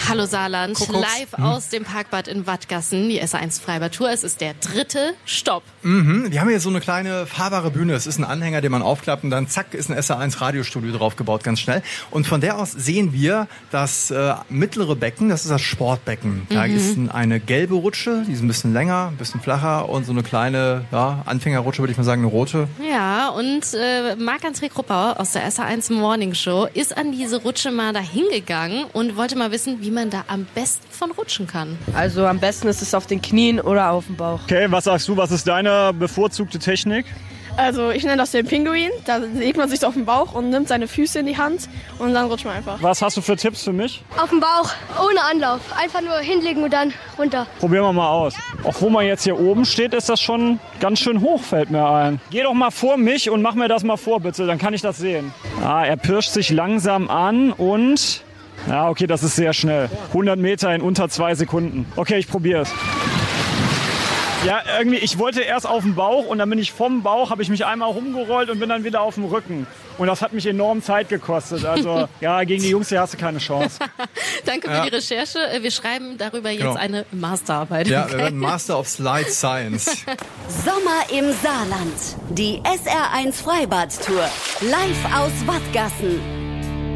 Hallo Saarland, live aus dem Parkbad in Wattgassen, die SR1 Freibad-Tour. Es ist der 3. Stopp. Wir haben hier so eine kleine fahrbare Bühne. Es ist ein Anhänger, den man aufklappt und dann zack ist ein SR1 Radiostudio draufgebaut, ganz schnell. Und von der aus sehen wir das mittlere Becken, das ist das Sportbecken. Da ist eine gelbe Rutsche, die ist ein bisschen länger, ein bisschen flacher und so eine kleine Anfängerrutsche, würde ich mal sagen, eine rote. Ja, und Marc-André Kruppauer aus der SR1 Morning Show ist an diese Rutsche mal dahin gegangen und wollte mal wissen, wie man da am besten von rutschen kann. Also am besten ist es auf den Knien oder auf dem Bauch. Okay, was sagst du, was ist deine bevorzugte Technik? Also ich nenne das den Pinguin. Da legt man sich auf den Bauch und nimmt seine Füße in die Hand und dann rutscht man einfach. Was hast du für Tipps für mich? Auf dem Bauch, ohne Anlauf. Einfach nur hinlegen und dann runter. Probieren wir mal aus. Auch wo man jetzt hier oben steht, ist das schon ganz schön hoch, fällt mir ein. Geh doch mal vor mich und mach mir das mal vor, bitte, dann kann ich das sehen. Er pirscht sich langsam an und... Ja, okay, das ist sehr schnell. 100 Meter in unter 2 Sekunden. Okay, ich probiere es. Ja, irgendwie, ich wollte erst auf den Bauch und dann bin ich vom Bauch, habe ich mich einmal rumgerollt und bin dann wieder auf dem Rücken. Und das hat mich enorm Zeit gekostet. Also, ja, gegen die Jungs hier hast du keine Chance. Danke für die Recherche. Wir schreiben darüber jetzt eine Masterarbeit. Ja, wir werden Master of Slide Science. Sommer im Saarland. Die SR1 Freibad-Tour. Live aus Wattgassen.